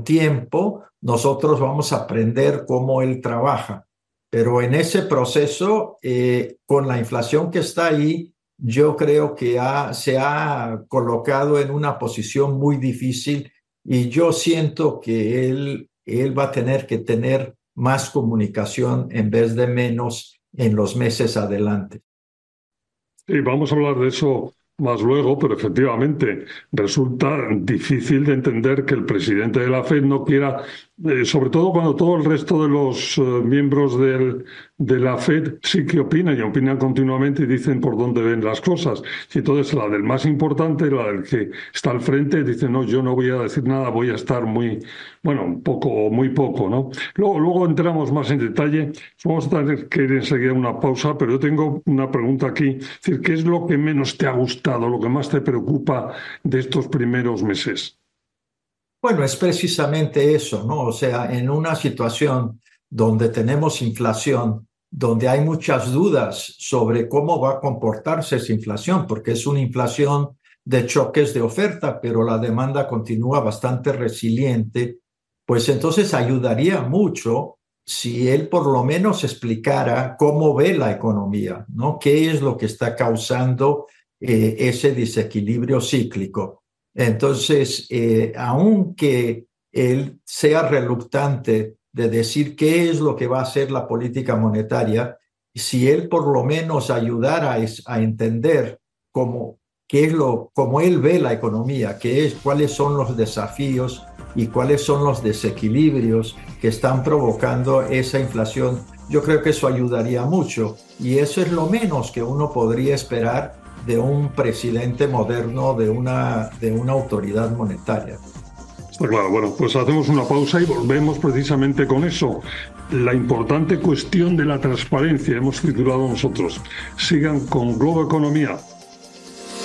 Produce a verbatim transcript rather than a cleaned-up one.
con tiempo nosotros vamos a aprender cómo él trabaja. Pero en ese proceso, eh, con la inflación que está ahí, yo creo que ha, se ha colocado en una posición muy difícil y yo siento que él, él va a tener que tener más comunicación en vez de menos en los meses adelante. Sí, vamos a hablar de eso más luego, pero efectivamente resulta difícil de entender que el presidente de la Fed no quiera, eh, sobre todo cuando todo el resto de los eh, miembros del, de la Fed sí que opinan y opinan continuamente y dicen por dónde ven las cosas. Y entonces la del más importante, la del que está al frente, dice, no, yo no voy a decir nada, voy a estar muy, bueno, un poco o muy poco, ¿no? Luego, luego entramos más en detalle. Vamos a tener que ir enseguida a una pausa, pero yo tengo una pregunta aquí. Es decir, ¿qué es lo que menos te ha gustado, lo que más te preocupa de estos primeros meses? Bueno, es precisamente eso, ¿no? O sea, en una situación donde tenemos inflación, donde hay muchas dudas sobre cómo va a comportarse esa inflación, porque es una inflación de choques de oferta, pero la demanda continúa bastante resiliente, pues entonces ayudaría mucho si él por lo menos explicara cómo ve la economía, ¿no? ¿Qué es lo que está causando eh, ese desequilibrio cíclico? Entonces, eh, aunque él sea reluctante de decir qué es lo que va a hacer la política monetaria, si él por lo menos ayudara a, a entender cómo, qué es lo, cómo él ve la economía, qué es, cuáles son los desafíos y cuáles son los desequilibrios que están provocando esa inflación, yo creo que eso ayudaría mucho. Y eso es lo menos que uno podría esperar de un presidente moderno, de una, de una autoridad monetaria. Está claro. Bueno, pues hacemos una pausa y volvemos precisamente con eso. La importante cuestión de la transparencia, hemos titulado nosotros. Sigan con Globo Economía.